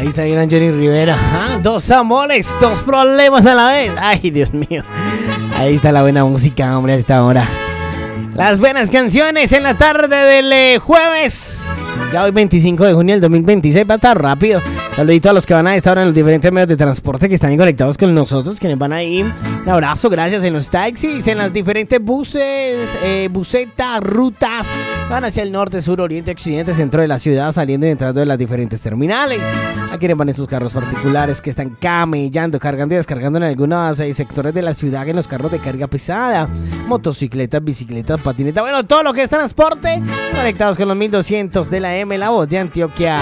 está bien Johnny Rivera. Dos amores, dos problemas a la vez. Ay, Dios mío. Ahí está la buena música, hombre, a esta hora. Las buenas canciones en la tarde del jueves. Ya hoy 25 de junio del 2026, va a estar rápido. Saludito a los que van a estar ahora en los diferentes medios de transporte que están conectados con nosotros, quienes van ahí. Un abrazo, gracias, en los taxis, en las diferentes buses, busetas, rutas. Van hacia el norte, sur, oriente, occidente, centro de la ciudad, saliendo y entrando de las diferentes terminales. A quienes van en sus carros particulares que están camellando, cargando y descargando en algunos sectores de la ciudad, en los carros de carga pesada, motocicletas, bicicletas, patinetas, bueno, todo lo que es transporte, conectados con los 1200 de la M, la voz de Antioquia.